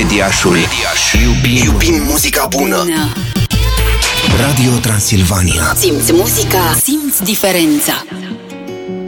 Mediașul. Iubim muzica bună. Radio Transilvania. Simți muzica, simți diferența.